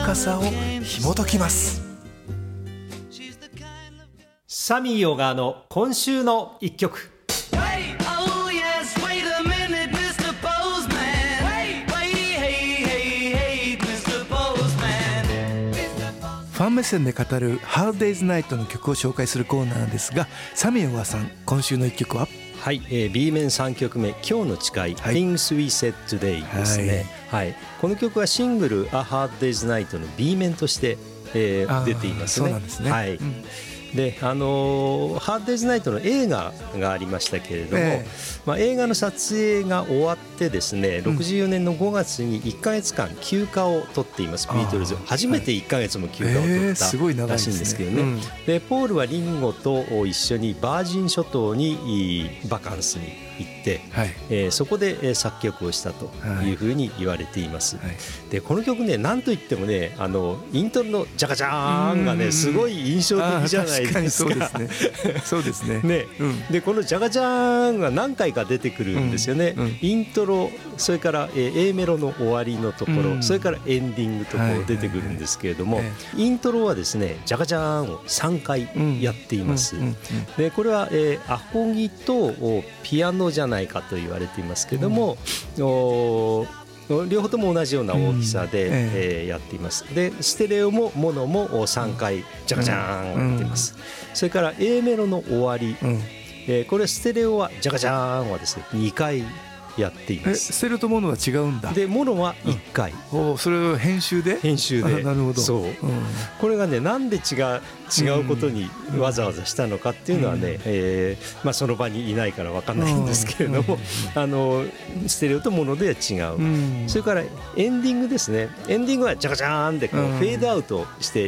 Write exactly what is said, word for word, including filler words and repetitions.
かさを紐解きます。 サミー小川の今週の一曲。 ファン目線で語る Hard Day's Night の曲を紹介するコーナーなんですが、サミー小川さん、今週の一曲は？ はい、えー、B 面さんきょくめ、今日の誓い、はい、Things We Said Today ですね、はいはい、この曲はシングル A Hard Day's Night の B 面として、えー、出ていますね。 そうなんですね、 はい、うん、であのー、ハードデイズナイトの映画がありましたけれども、えーまあ、映画の撮影が終わってですね、ろくじゅうよねんのごがつにいっかげつかん休暇を取っています。ビートルズ初めていっかげつも休暇を取ったらしいんですけどね、はい、えー、すごい長いですね。うん、でポールはリンゴと一緒にバージン諸島にバカンスに行って、はい、えー、そこで作曲をしたというふうに言われています、はいはい、でこの曲ね、なんといってもね、あのイントロのジャカジャーンがね、すごい印象的じゃないですか。 そうですね、そうですねね、うん、でこのジャカジャーンが何回か出てくるんですよね、うんうん、イントロ、それから A メロの終わりのところ、うん、それからエンディングとこう出てくるんですけれども、はいはいはい、イントロはですね、ジャカジャーンをさんかいやっています、うんうんうんうん、でこれは、えー、アコギとピアノじゃないかと言われていますけども、うん、お両方とも同じような大きさで、うん、えー、やっています。でステレオもモノもさんかいジャカジャーンやっています、うん、それから A メロの終わり、うん、えー、これステレオはジャカジャーンはですねにかいやっています。 えステレオとモノは違うんだ。 でモノはいっかい、 うん、おそれを編集で編集でなるほど。 そう、うん、これがね、なんで違う違うことにわざわざしたのかっていうのはね、うん、えーまあ、その場にいないから分かんないんですけれども、うん、あのステレオとモノでは違う、うん、それからエンディングですね。エンディングはジャカジャーンでこうフェードアウトして